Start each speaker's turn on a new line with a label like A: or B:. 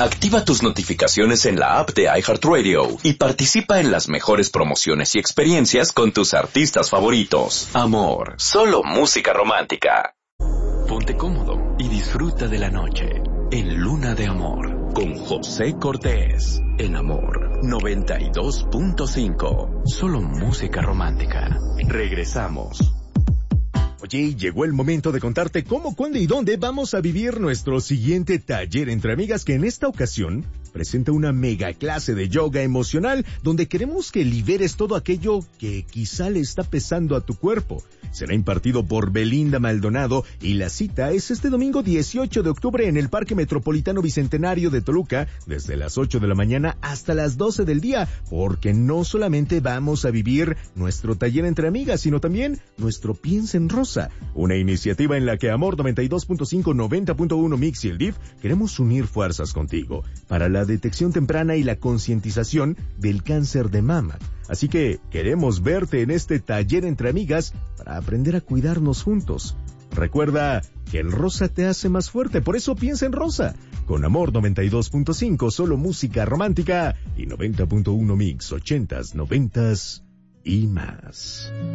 A: Activa tus notificaciones en la app de iHeartRadio y participa en las mejores promociones y experiencias con tus artistas favoritos. Amor, solo música romántica. Ponte cómodo y disfruta de la noche en Luna de Amor con José Cortés. En Amor 92.5. Solo música romántica. Regresamos.
B: Oye, llegó el momento de contarte cómo, cuándo y dónde vamos a vivir nuestro siguiente taller entre amigas, que en esta ocasión presenta una mega clase de yoga emocional donde queremos que liberes todo aquello que quizá le está pesando a tu cuerpo. Será impartido por Belinda Maldonado y la cita es este domingo 18 de octubre en el Parque Metropolitano Bicentenario de Toluca desde las 8 de la mañana hasta las 12 del día, porque no solamente vamos a vivir nuestro taller entre amigas, sino también nuestro Piensa en Rosa, una iniciativa en la que Amor 92.5, 90.1 Mix y el DIF queremos unir fuerzas contigo para la detección temprana y la concientización del cáncer de mama. Así que queremos verte en este taller entre amigas para aprender a cuidarnos juntos. Recuerda que el rosa te hace más fuerte, por eso piensa en rosa. Con Amor 92.5, solo música romántica, y 90.1 Mix, 80s, 90s y más.